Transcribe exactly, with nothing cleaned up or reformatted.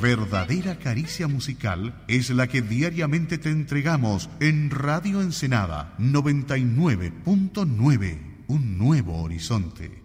verdadera caricia musical es la que diariamente te entregamos en Radio Ensenada noventa y nueve punto nueve, un nuevo horizonte.